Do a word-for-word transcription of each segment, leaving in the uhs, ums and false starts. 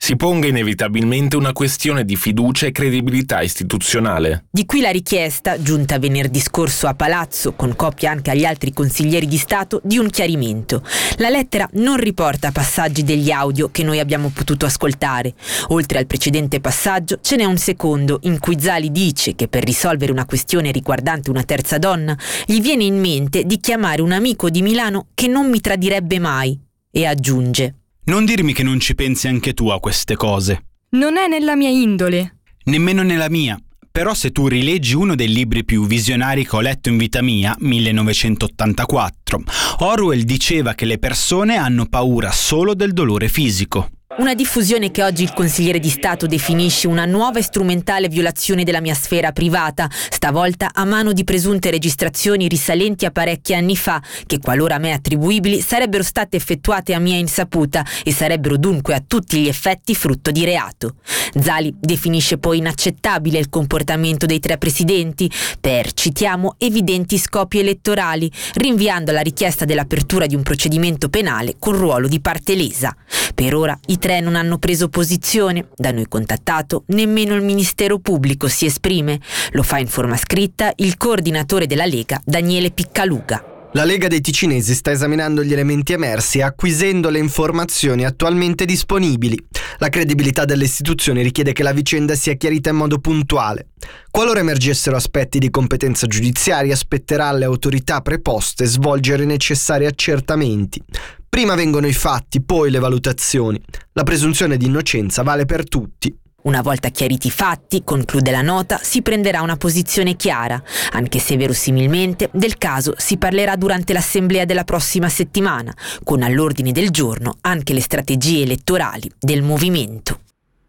si ponga inevitabilmente una questione di fiducia e credibilità istituzionale. Di qui la richiesta, giunta venerdì scorso a Palazzo, con copia anche agli altri consiglieri di Stato, di un chiarimento. La lettera non riporta passaggi degli audio che noi abbiamo potuto ascoltare. Oltre al precedente passaggio, ce n'è un secondo in cui Zali dice che per risolvere una questione riguardante una terza donna gli viene in mente di chiamare un amico di Milano che non mi tradirebbe mai. E aggiunge: non dirmi che non ci pensi anche tu a queste cose. Non è nella mia indole. Nemmeno nella mia. Però se tu rileggi uno dei libri più visionari che ho letto in vita mia, millenovecentottantaquattro, Orwell diceva che le persone hanno paura solo del dolore fisico. Una diffusione che oggi il consigliere di Stato definisce una nuova e strumentale violazione della mia sfera privata, stavolta a mano di presunte registrazioni risalenti a parecchi anni fa, che qualora a me attribuibili sarebbero state effettuate a mia insaputa e sarebbero dunque a tutti gli effetti frutto di reato. Zali definisce poi inaccettabile il comportamento dei tre presidenti per, citiamo, evidenti scopi elettorali, rinviando alla richiesta dell'apertura di un procedimento penale con ruolo di parte lesa. Per ora i tre non hanno preso posizione, da noi contattato nemmeno il Ministero Pubblico si esprime. Lo fa in forma scritta il coordinatore della Lega, Daniele Piccaluga. La Lega dei Ticinesi sta esaminando gli elementi emersi e acquisendo le informazioni attualmente disponibili. La credibilità delle istituzioni richiede che la vicenda sia chiarita in modo puntuale. Qualora emergessero aspetti di competenza giudiziaria, spetterà alle autorità preposte svolgere i necessari accertamenti. Prima vengono i fatti, poi le valutazioni. La presunzione di innocenza vale per tutti. Una volta chiariti i fatti, conclude la nota, si prenderà una posizione chiara, anche se verosimilmente del caso si parlerà durante l'assemblea della prossima settimana, con all'ordine del giorno anche le strategie elettorali del movimento.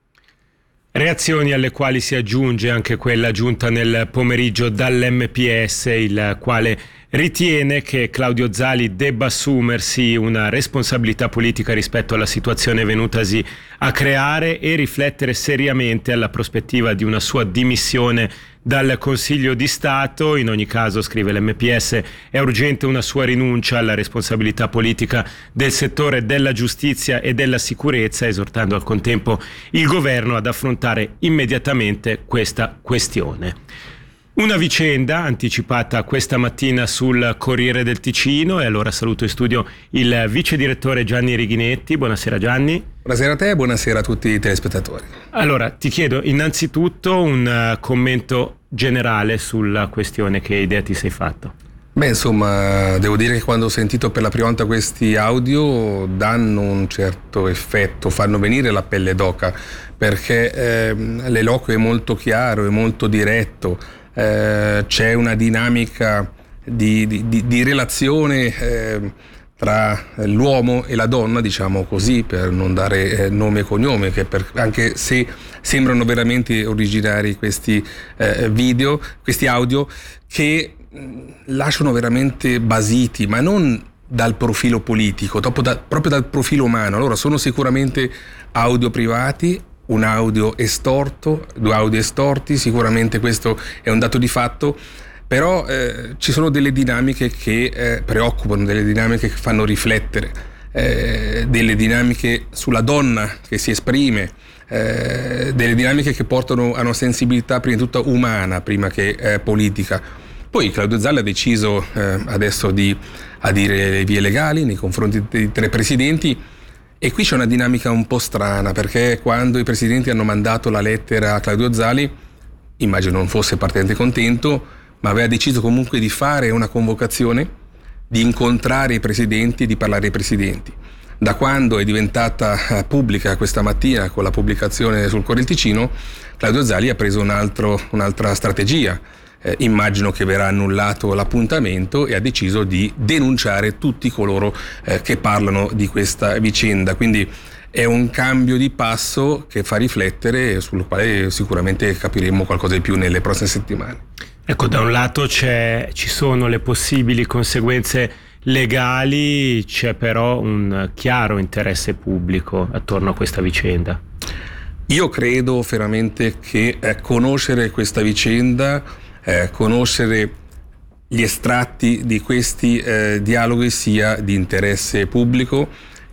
Reazioni alle quali si aggiunge anche quella giunta nel pomeriggio dall'M P S, il quale ritiene che Claudio Zali debba assumersi una responsabilità politica rispetto alla situazione venutasi a creare e riflettere seriamente alla prospettiva di una sua dimissione dal Consiglio di Stato. In ogni caso, scrive l'M P S, è urgente una sua rinuncia alla responsabilità politica del settore della giustizia e della sicurezza, esortando al contempo il governo ad affrontare immediatamente questa questione. Una vicenda anticipata questa mattina sul Corriere del Ticino, e allora saluto in studio il vice direttore Gianni Righinetti. Buonasera Gianni. Buonasera a te e buonasera a tutti i telespettatori. Allora, ti chiedo innanzitutto un uh, commento generale sulla questione. Che idea ti sei fatto? Beh, insomma, devo dire che quando ho sentito per la prima volta questi audio danno un certo effetto, fanno venire la pelle d'oca, perché eh, l'eloquio è molto chiaro, è molto diretto. Eh, c'è una dinamica di, di, di relazione eh, tra l'uomo e la donna, diciamo così, per non dare eh, nome e cognome, che per, anche se sembrano veramente originari questi eh, video, questi audio, che mh, lasciano veramente basiti, ma non dal profilo politico, da, proprio dal profilo umano. Allora, sono sicuramente audio privati, un audio estorto, due audio estorti, sicuramente questo è un dato di fatto, però eh, ci sono delle dinamiche che eh, preoccupano, delle dinamiche che fanno riflettere, eh, delle dinamiche sulla donna che si esprime, eh, delle dinamiche che portano a una sensibilità prima di tutto umana, prima che eh, politica. Poi Claudio Zali ha deciso eh, adesso di adire le vie legali nei confronti dei tre presidenti. E qui c'è una dinamica un po' strana, perché quando i presidenti hanno mandato la lettera a Claudio Zali, immagino non fosse particolarmente contento, ma aveva deciso comunque di fare una convocazione, di incontrare i presidenti e di parlare ai presidenti. Da quando è diventata pubblica questa mattina con la pubblicazione sul Corriere del Ticino, Claudio Zali ha preso un altro, un'altra strategia. Eh, immagino che verrà annullato l'appuntamento e ha deciso di denunciare tutti coloro eh, che parlano di questa vicenda. Quindi è un cambio di passo che fa riflettere, sul quale sicuramente capiremo qualcosa di più nelle prossime settimane. Ecco, da un lato c'è, ci sono le possibili conseguenze legali, c'è però un chiaro interesse pubblico attorno a questa vicenda. Io credo veramente che eh, conoscere questa vicenda, Eh, conoscere gli estratti di questi eh, dialoghi sia di interesse pubblico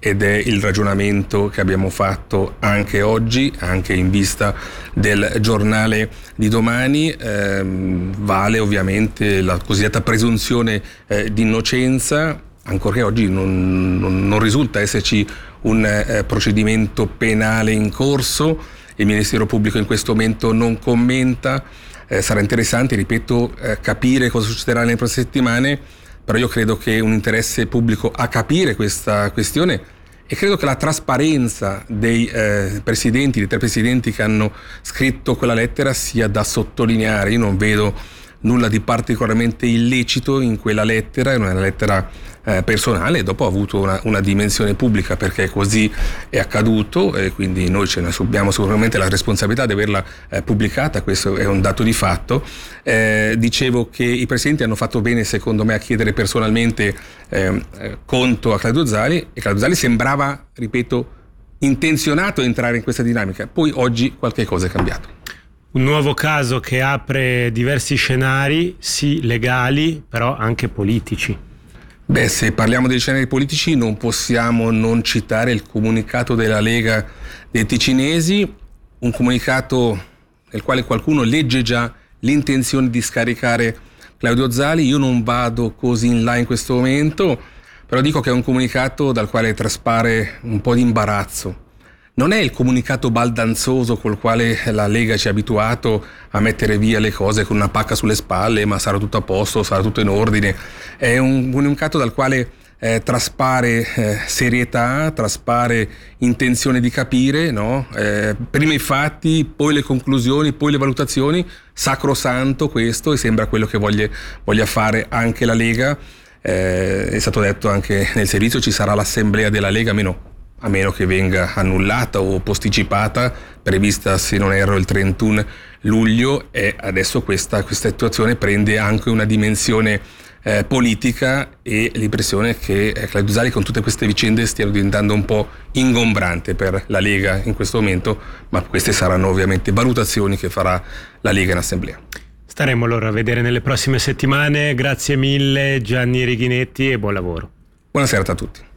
ed è il ragionamento che abbiamo fatto anche oggi, anche in vista del giornale di domani. Eh, vale ovviamente la cosiddetta presunzione eh, di innocenza, ancorché oggi non, non, non risulta esserci un eh, procedimento penale in corso. Il Ministero Pubblico in questo momento non commenta. Eh, sarà interessante, ripeto, eh, capire cosa succederà nelle prossime settimane, però io credo che un interesse pubblico a capire questa questione, e credo che la trasparenza dei eh, presidenti, dei tre presidenti che hanno scritto quella lettera sia da sottolineare. Io non vedo nulla di particolarmente illecito in quella lettera, è una lettera eh, personale, dopo ha avuto una, una dimensione pubblica perché così è accaduto, e quindi noi ce ne assumiamo sicuramente la responsabilità di averla eh, pubblicata, questo è un dato di fatto. Eh, dicevo che i presidenti hanno fatto bene secondo me a chiedere personalmente eh, eh, conto a Claudio Zali, e Claudio Zali sembrava, ripeto, intenzionato a entrare in questa dinamica, poi oggi qualche cosa è cambiato. Un nuovo caso che apre diversi scenari, sì legali, però anche politici. Beh, se parliamo dei scenari politici non possiamo non citare il comunicato della Lega dei ticinesi, un comunicato nel quale qualcuno legge già l'intenzione di scaricare Claudio Zali. Io non vado così in là in questo momento, però dico che è un comunicato dal quale traspare un po' di imbarazzo. Non è il comunicato baldanzoso col quale la Lega ci ha abituato a mettere via le cose con una pacca sulle spalle, ma sarà tutto a posto, sarà tutto in ordine. È un comunicato dal quale eh, traspare eh, serietà, traspare intenzione di capire, no? Eh, prima i fatti, poi le conclusioni, poi le valutazioni, sacrosanto questo, e sembra quello che voglia, voglia fare anche la Lega. Eh, è stato detto anche nel servizio, ci sarà l'assemblea della Lega, meno a meno che venga annullata o posticipata, prevista se non erro il trentuno luglio, e adesso questa, questa situazione prende anche una dimensione eh, politica, e l'impressione che eh, Claudio Zali con tutte queste vicende stiano diventando un po' ingombrante per la Lega in questo momento, ma queste saranno ovviamente valutazioni che farà la Lega in assemblea. Staremo allora a vedere nelle prossime settimane. Grazie mille Gianni Righinetti e buon lavoro. Buonasera a tutti.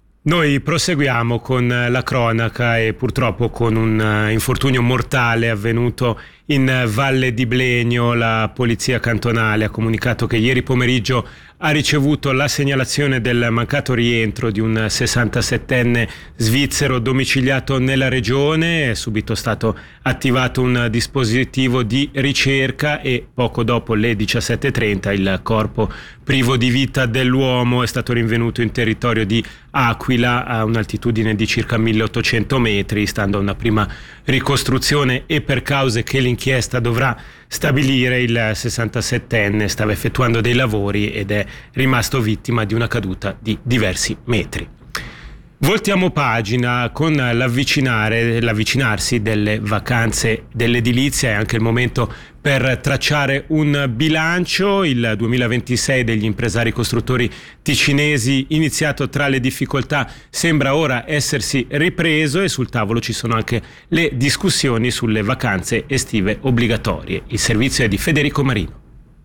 Noi proseguiamo con la cronaca, e purtroppo con un infortunio mortale avvenuto in Valle di Blegno. La polizia cantonale ha comunicato che ieri pomeriggio ha ricevuto la segnalazione del mancato rientro di un sessantasettenne svizzero domiciliato nella regione. È subito stato attivato un dispositivo di ricerca e poco dopo le diciassette e trenta il corpo privo di vita dell'uomo è stato rinvenuto in territorio di Aquila, a un'altitudine di circa milleottocento metri, stando a una prima ricostruzione e per cause che l'inchiesta dovrà stabilire. Il sessantasettenne stava effettuando dei lavori ed è rimasto vittima di una caduta di diversi metri. Voltiamo pagina. Con l'avvicinare, l'avvicinarsi delle vacanze dell'edilizia è anche il momento per tracciare un bilancio. Il duemilaventisei degli impresari costruttori ticinesi, iniziato tra le difficoltà, sembra ora essersi ripreso, e sul tavolo ci sono anche le discussioni sulle vacanze estive obbligatorie. Il servizio è di Federico Marino.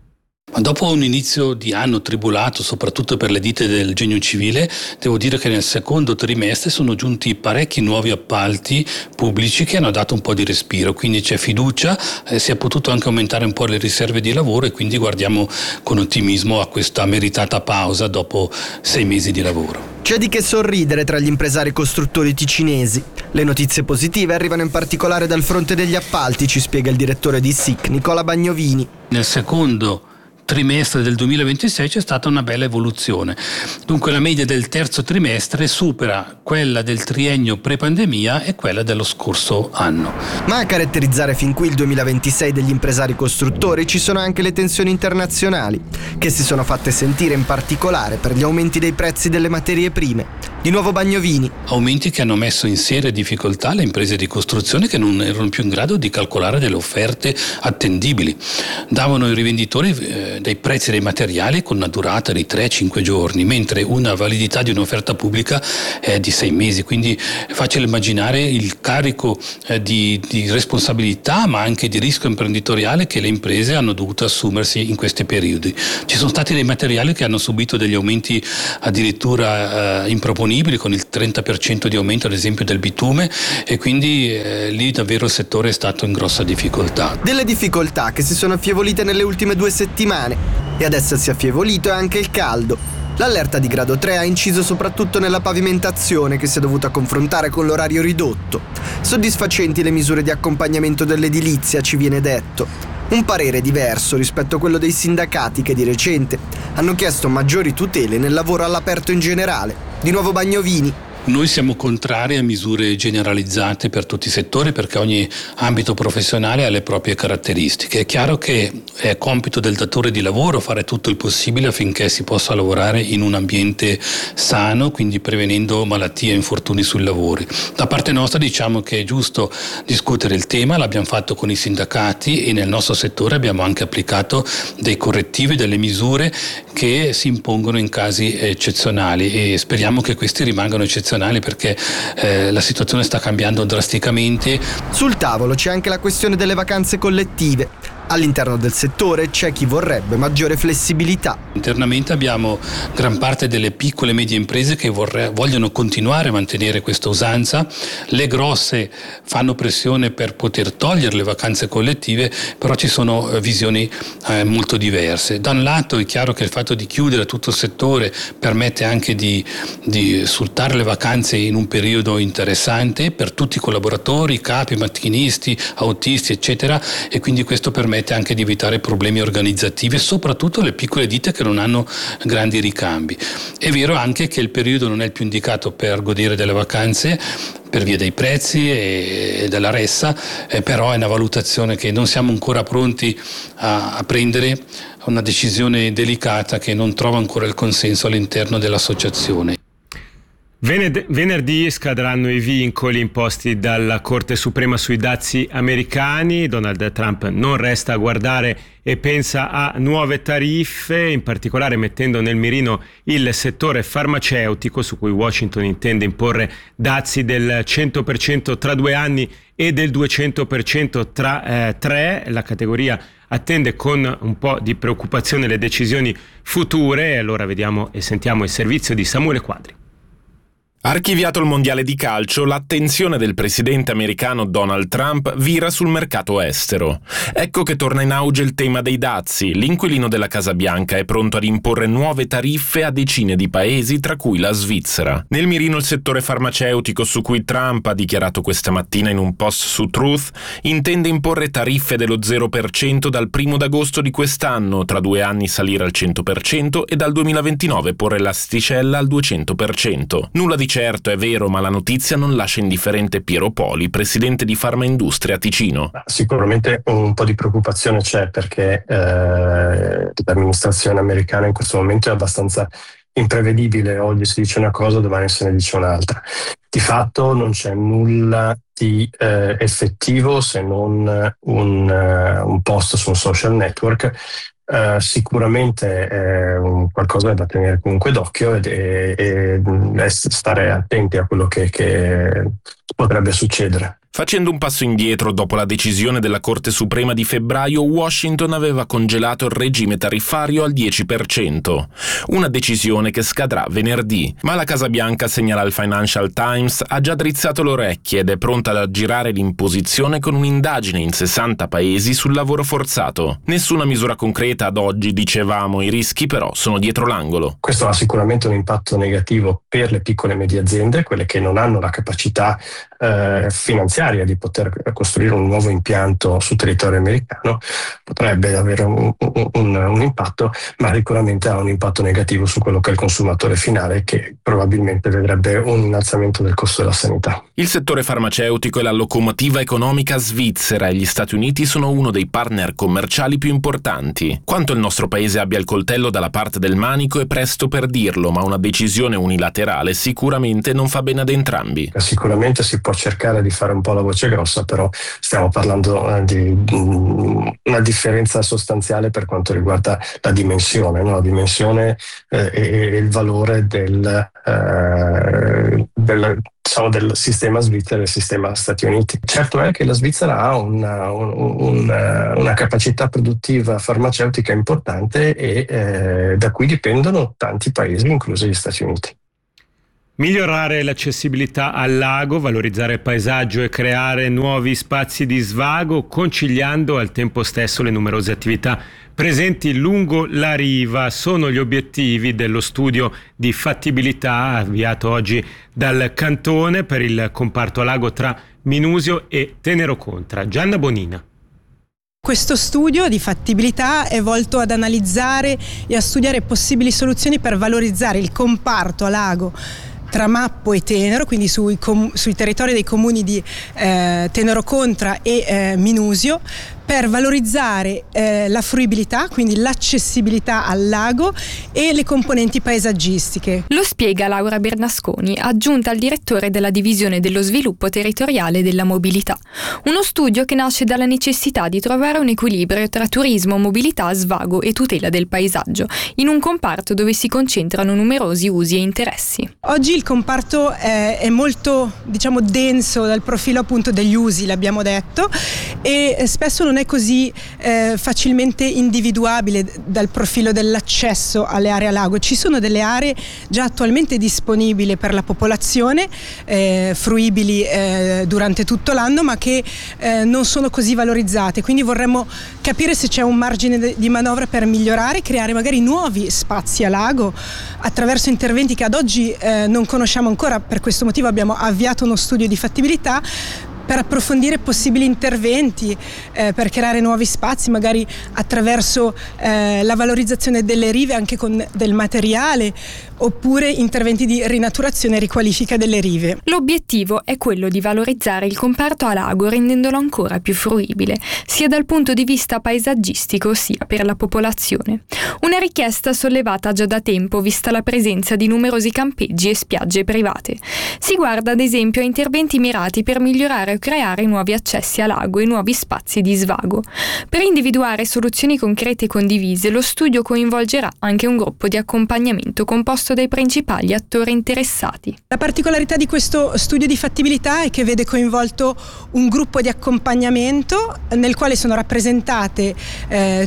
Ma dopo un inizio di anno tribolato, soprattutto per le ditte del genio civile, devo dire che nel secondo trimestre sono giunti parecchi nuovi appalti pubblici che hanno dato un po' di respiro, quindi c'è fiducia, eh, si è potuto anche aumentare un po' le riserve di lavoro, e quindi guardiamo con ottimismo a questa meritata pausa dopo sei mesi di lavoro. C'è di che sorridere tra gli impresari costruttori ticinesi. Le notizie positive arrivano in particolare dal fronte degli appalti, ci spiega il direttore di S I C, Nicola Bagnovini. Nel secondo trimestre del duemilaventisei c'è stata una bella evoluzione. Dunque la media del terzo trimestre supera quella del triennio pre-pandemia e quella dello scorso anno. Ma a caratterizzare fin qui il duemilaventisei degli impresari costruttori ci sono anche le tensioni internazionali, che si sono fatte sentire in particolare per gli aumenti dei prezzi delle materie prime. Di nuovo Bagnovini. Aumenti che hanno messo in seria difficoltà le imprese di costruzione, che non erano più in grado di calcolare delle offerte attendibili. Davano i rivenditori eh, dei prezzi dei materiali con una durata di tre cinque giorni, mentre una validità di un'offerta pubblica è di sei mesi, quindi è facile immaginare il carico eh, di, di responsabilità, ma anche di rischio imprenditoriale che le imprese hanno dovuto assumersi in questi periodi. Ci sono stati dei materiali che hanno subito degli aumenti addirittura eh, improponibili, disponibili, con il trenta per cento di aumento ad esempio del bitume, e quindi eh, lì davvero il settore è stato in grossa difficoltà. Delle difficoltà che si sono affievolite nelle ultime due settimane, e ad essersi affievolito è anche il caldo. L'allerta di grado tre ha inciso soprattutto nella pavimentazione, che si è dovuta confrontare con l'orario ridotto. Soddisfacenti le misure di accompagnamento dell'edilizia, ci viene detto. Un parere diverso rispetto a quello dei sindacati, che di recente hanno chiesto maggiori tutele nel lavoro all'aperto in generale. Di nuovo Bagnovini. Noi siamo contrari a misure generalizzate per tutti i settori, perché ogni ambito professionale ha le proprie caratteristiche. È chiaro che è compito del datore di lavoro fare tutto il possibile affinché si possa lavorare in un ambiente sano, quindi prevenendo malattie e infortuni sui lavori. Da parte nostra diciamo che è giusto discutere il tema, l'abbiamo fatto con i sindacati, e nel nostro settore abbiamo anche applicato dei correttivi, delle misure che si impongono in casi eccezionali, e speriamo che questi rimangano eccezionali, perché eh, la situazione sta cambiando drasticamente. Sul tavolo c'è anche la questione delle vacanze collettive. All'interno del settore c'è chi vorrebbe maggiore flessibilità. Internamente abbiamo gran parte delle piccole e medie imprese che vorre- vogliono continuare a mantenere questa usanza. Le grosse fanno pressione per poter togliere le vacanze collettive, però ci sono eh, visioni eh, molto diverse. Da un lato è chiaro che il fatto di chiudere tutto il settore permette anche di, di sfruttare le vacanze in un periodo interessante per tutti i collaboratori, capi, macchinisti, autisti, eccetera, e quindi questo permette anche di evitare problemi organizzativi, soprattutto le piccole ditte che non hanno grandi ricambi. È vero anche che il periodo non è il più indicato per godere delle vacanze per via dei prezzi e della ressa, eh, però è una valutazione che non siamo ancora pronti a, a prendere, una decisione delicata che non trova ancora il consenso all'interno dell'associazione. Venerdì scadranno i vincoli imposti dalla Corte Suprema sui dazi americani. Donald Trump non resta a guardare e pensa a nuove tariffe, in particolare mettendo nel mirino il settore farmaceutico, su cui Washington intende imporre dazi del cento per cento tra due anni e del duecento per cento tra eh, tre. La categoria attende con un po' di preoccupazione le decisioni future. Allora vediamo e sentiamo il servizio di Samuele Quadri. Archiviato il mondiale di calcio, l'attenzione del presidente americano Donald Trump vira sul mercato estero. Ecco che torna in auge il tema dei dazi. L'inquilino della Casa Bianca è pronto ad imporre nuove tariffe a decine di paesi, tra cui la Svizzera. Nel mirino il settore farmaceutico, su cui Trump ha dichiarato questa mattina in un post su Truth, intende imporre tariffe dello zero per cento dal primo d'agosto di quest'anno, tra due anni salire al cento per cento e dal duemilaventinove porre l'asticella al duecento per cento. Nulla di certo, è vero, ma la notizia non lascia indifferente Piero Poli, presidente di Farmaindustria Ticino. Sicuramente un po' di preoccupazione c'è, perché eh, l'amministrazione americana in questo momento è abbastanza imprevedibile. Oggi si dice una cosa, domani se ne dice un'altra. Di fatto non c'è nulla di eh, effettivo, se non un, uh, un post su un social network. Uh, sicuramente è un qualcosa da tenere comunque d'occhio ed, e, e stare attenti a quello che, che potrebbe succedere. Facendo un passo indietro, dopo la decisione della Corte Suprema di febbraio, Washington aveva congelato il regime tariffario al dieci per cento. Una decisione che scadrà venerdì. Ma la Casa Bianca, segnala il Financial Times, ha già drizzato le orecchie ed è pronta ad aggirare l'imposizione con un'indagine in sessanta paesi sul lavoro forzato. Nessuna misura concreta ad oggi, dicevamo, i rischi però sono dietro l'angolo. Questo ha sicuramente un impatto negativo per le piccole e medie aziende, quelle che non hanno la capacità eh, finanziaria di poter costruire un nuovo impianto sul territorio americano. Potrebbe avere un, un, un impatto, ma sicuramente ha un impatto negativo su quello che è il consumatore finale, che probabilmente vedrebbe un innalzamento del costo della sanità. Il settore farmaceutico è la locomotiva economica svizzera e gli Stati Uniti sono uno dei partner commerciali più importanti. Quanto il nostro paese abbia il coltello dalla parte del manico è presto per dirlo, ma una decisione unilaterale sicuramente non fa bene ad entrambi. Sicuramente si può cercare di fare un po' la voce grossa, però stiamo parlando eh, di um, una differenza sostanziale per quanto riguarda la dimensione, no? La dimensione eh, e il valore del, eh, del, diciamo, del sistema svizzero e del sistema Stati Uniti. Certo è che la Svizzera ha una, un, una, una capacità produttiva farmaceutica importante e eh, da cui dipendono tanti paesi, inclusi gli Stati Uniti. Migliorare l'accessibilità al lago, valorizzare il paesaggio e creare nuovi spazi di svago, conciliando al tempo stesso le numerose attività presenti lungo la riva, sono gli obiettivi dello studio di fattibilità avviato oggi dal Cantone per il comparto lago tra Minusio e Tenero Contra. Gianna Bonina. Questo studio di fattibilità è volto ad analizzare e a studiare possibili soluzioni per valorizzare il comparto a lago tra Mappo e Tenero, quindi sui, com- sui territori dei comuni di eh, Tenero Contra e eh, Minusio, per valorizzare eh, la fruibilità, quindi l'accessibilità al lago e le componenti paesaggistiche. Lo spiega Laura Bernasconi, aggiunta al direttore della divisione dello sviluppo territoriale della mobilità. Uno studio che nasce dalla necessità di trovare un equilibrio tra turismo, mobilità, svago e tutela del paesaggio, in un comparto dove si concentrano numerosi usi e interessi. Oggi il comparto è, è molto, diciamo, denso dal profilo appunto degli usi, l'abbiamo detto, e spesso non è così eh, facilmente individuabile dal profilo dell'accesso alle aree a lago. Ci sono delle aree già attualmente disponibili per la popolazione, eh, fruibili eh, durante tutto l'anno, ma che eh, non sono così valorizzate, quindi vorremmo capire se c'è un margine de- di manovra per migliorare, creare magari nuovi spazi a lago attraverso interventi che ad oggi eh, non conosciamo ancora. Per questo motivo abbiamo avviato uno studio di fattibilità per approfondire possibili interventi, eh, per creare nuovi spazi, magari attraverso eh, la valorizzazione delle rive anche con del materiale, oppure interventi di rinaturazione e riqualifica delle rive. L'obiettivo è quello di valorizzare il comparto a lago rendendolo ancora più fruibile, sia dal punto di vista paesaggistico sia per la popolazione. Una richiesta sollevata già da tempo vista la presenza di numerosi campeggi e spiagge private. Si guarda ad esempio a interventi mirati per migliorare o creare nuovi accessi a lago e nuovi spazi di svago. Per individuare soluzioni concrete e condivise, lo studio coinvolgerà anche un gruppo di accompagnamento composto dai principali attori interessati. La particolarità di questo studio di fattibilità è che vede coinvolto un gruppo di accompagnamento nel quale sono rappresentate eh,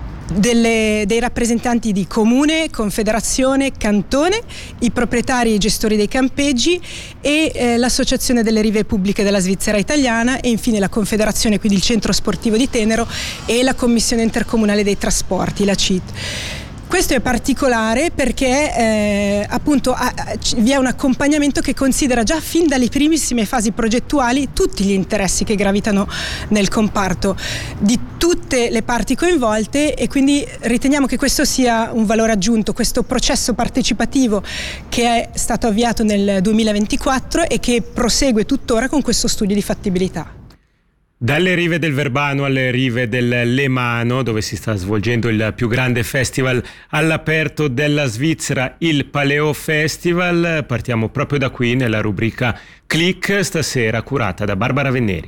Delle, dei rappresentanti di comune, confederazione, cantone, i proprietari e i gestori dei campeggi e eh, l'associazione delle rive pubbliche della Svizzera italiana e infine la confederazione, quindi il centro sportivo di Tenero, e la commissione intercomunale dei trasporti, la C I T. Questo è particolare perché eh, appunto ha, vi è un accompagnamento che considera già fin dalle primissime fasi progettuali tutti gli interessi che gravitano nel comparto di tutte le parti coinvolte, e quindi riteniamo che questo sia un valore aggiunto, questo processo partecipativo che è stato avviato nel duemilaventiquattro e che prosegue tuttora con questo studio di fattibilità. Dalle rive del Verbano alle rive del Lemano, dove si sta svolgendo il più grande festival all'aperto della Svizzera, il Paleo Festival, partiamo proprio da qui nella rubrica Click, stasera curata da Barbara Venneri.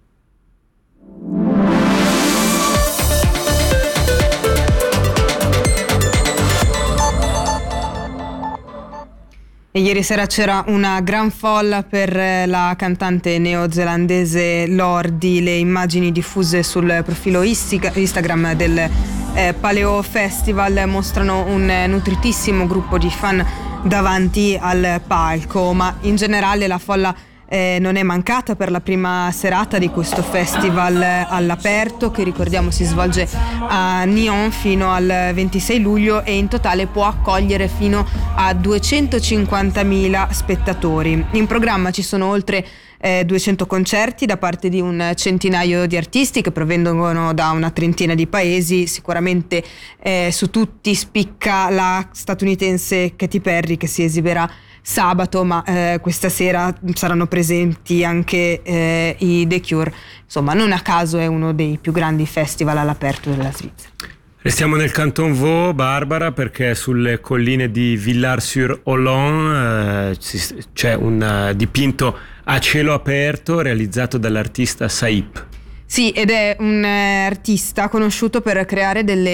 E ieri sera c'era una gran folla per la cantante neozelandese Lordi. Le immagini diffuse sul profilo Instagram del eh, Paleo Festival mostrano un nutritissimo gruppo di fan davanti al palco, ma in generale la folla Eh, non è mancata per la prima serata di questo festival all'aperto, che ricordiamo si svolge a Nyon fino al ventisei luglio e in totale può accogliere fino a duecentocinquantamila spettatori. In programma ci sono oltre eh, duecento concerti da parte di un centinaio di artisti che provengono da una trentina di paesi. Sicuramente eh, su tutti spicca la statunitense Katy Perry, che si esibirà sabato, ma eh, questa sera saranno presenti anche eh, i The Cure. Insomma, non a caso è uno dei più grandi festival all'aperto della Svizzera. Restiamo nel Canton Vaud, Barbara, perché sulle colline di Villars-sur-Olon eh, c'è un dipinto a cielo aperto realizzato dall'artista Saip. Sì, ed è un eh, artista conosciuto per creare delle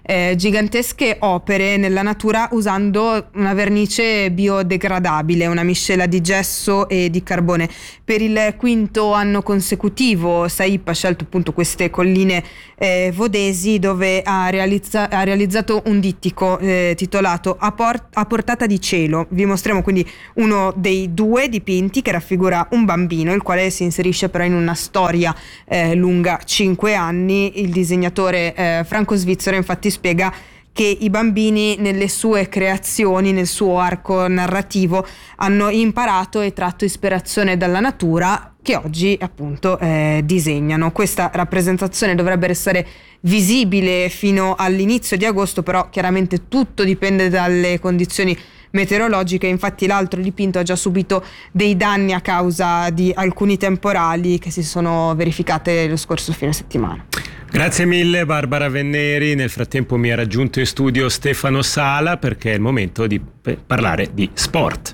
eh, gigantesche opere nella natura usando una vernice biodegradabile, una miscela di gesso e di carbone. Per il quinto anno consecutivo Saip ha scelto appunto queste colline eh, vodesi, dove ha, realizza- ha realizzato un dittico eh, titolato a, Port- a portata di cielo. Vi mostriamo quindi uno dei due dipinti che raffigura un bambino, il quale si inserisce però in una storia eh, lunga cinque anni. Il disegnatore eh, franco-svizzero infatti spiega che i bambini nelle sue creazioni, nel suo arco narrativo, hanno imparato e tratto ispirazione dalla natura, che oggi appunto eh, disegnano. Questa rappresentazione dovrebbe restare visibile fino all'inizio di agosto, però chiaramente tutto dipende dalle condizioni meteorologiche. Infatti l'altro dipinto ha già subito dei danni a causa di alcuni temporali che si sono verificate lo scorso fine settimana. Grazie mille Barbara Venneri. Nel frattempo mi ha raggiunto in studio Stefano Sala, perché è il momento di parlare di sport.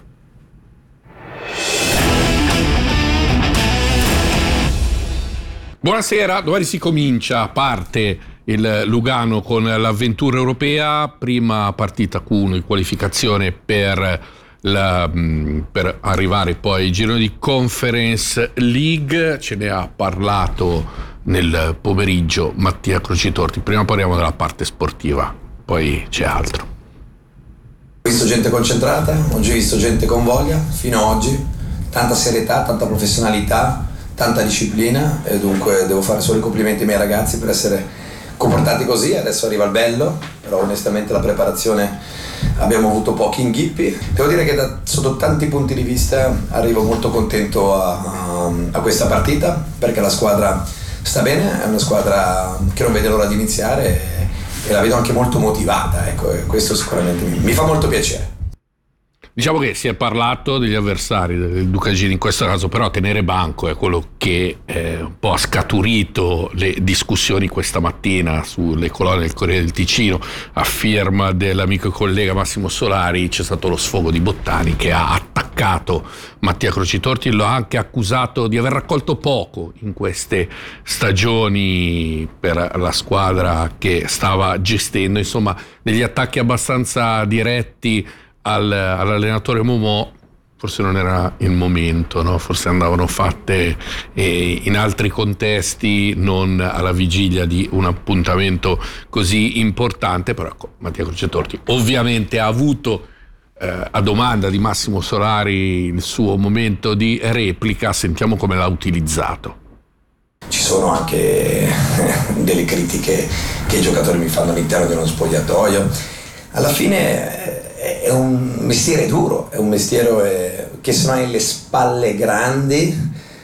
Buonasera, domani si comincia, parte il Lugano con l'avventura europea, prima partita Q uno in qualificazione per, la, per arrivare poi ai gironi di Conference League. Ce ne ha parlato nel pomeriggio Mattia Crocitorti. Prima parliamo della parte sportiva, poi c'è altro. Ho visto gente concentrata, oggi ho visto gente con voglia, fino ad oggi, tanta serietà, tanta professionalità, tanta disciplina, e dunque devo fare solo i complimenti ai miei ragazzi per essere comportati così. Adesso arriva il bello, però onestamente la preparazione abbiamo avuto pochi inghippi. Devo dire che da, sotto tanti punti di vista arrivo molto contento a, a, a questa partita, perché la squadra sta bene, è una squadra che non vede l'ora di iniziare e, e la vedo anche molto motivata, ecco, e questo sicuramente mi, mi fa molto piacere. Diciamo che si è parlato degli avversari del Ducagini in questo caso, però tenere banco è quello che eh, un po' ha scaturito le discussioni questa mattina sulle colonne del Corriere del Ticino. A firma dell'amico e collega Massimo Solari c'è stato lo sfogo di Bottani, che ha attaccato Mattia Crocitorti, lo ha anche accusato di aver raccolto poco in queste stagioni per la squadra che stava gestendo. Insomma, degli attacchi abbastanza diretti Al, all'allenatore Momò forse non era il momento, no? Forse andavano fatte eh, in altri contesti, non alla vigilia di un appuntamento così importante. Però ecco, Mattia Crocitorti ovviamente ha avuto eh, a domanda di Massimo Solari il suo momento di replica. Sentiamo come l'ha utilizzato. Ci sono anche delle critiche che i giocatori mi fanno all'interno di uno spogliatoio. Alla fine è un mestiere duro, è un mestiere che se non hai le spalle grandi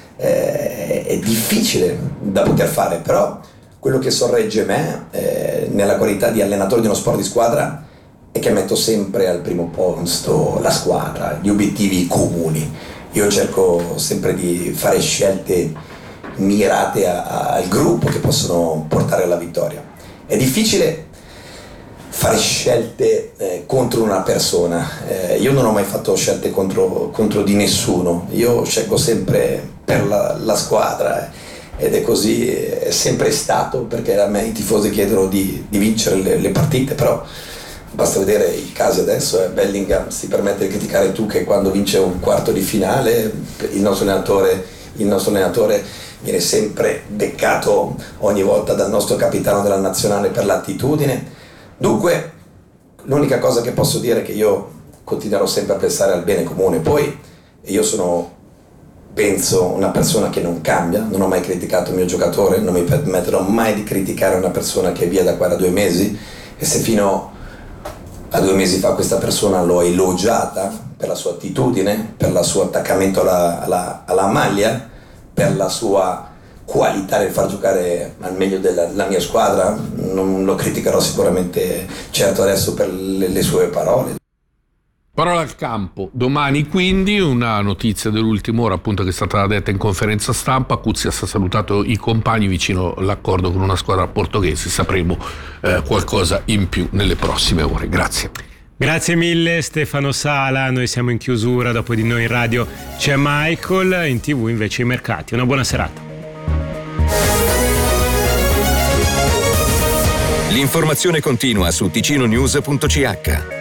eh, è difficile da poter fare, però quello che sorregge me eh, nella qualità di allenatore di uno sport di squadra è che metto sempre al primo posto la squadra, gli obiettivi comuni. Io cerco sempre di fare scelte mirate a, a, al gruppo che possono portare alla vittoria. È difficile fare scelte eh, contro una persona. Eh, io non ho mai fatto scelte contro, contro di nessuno. Io scelgo sempre per la, la squadra, eh, ed è così, è sempre stato, perché a me i tifosi chiedono di, di vincere le, le partite, però basta vedere i casi adesso. Eh, Bellingham si permette di criticare tu che quando vince un quarto di finale il nostro allenatore, il nostro allenatore viene sempre beccato ogni volta dal nostro capitano della nazionale per l'attitudine. Dunque, l'unica cosa che posso dire è che io continuerò sempre a pensare al bene comune. Poi io sono, penso, una persona che non cambia, non ho mai criticato il mio giocatore, non mi permetterò mai di criticare una persona che è via da qua da due mesi, e se fino a due mesi fa questa persona l'ho elogiata per la sua attitudine, per il suo attaccamento alla, alla, alla maglia, per la sua qualità nel far giocare al meglio della, della mia squadra, non lo criticherò sicuramente certo adesso per le, le sue parole. Parola al campo. Domani quindi una notizia dell'ultima ora, appunto, che è stata detta in conferenza stampa. Cuzias ha salutato i compagni vicino all'accordo con una squadra portoghese. Sapremo eh, qualcosa in più nelle prossime ore. Grazie. Grazie mille Stefano Sala. Noi siamo in chiusura, dopo di noi in radio c'è Michael, in tv invece i mercati. Una buona serata. L'informazione continua su ticinonews punto c h.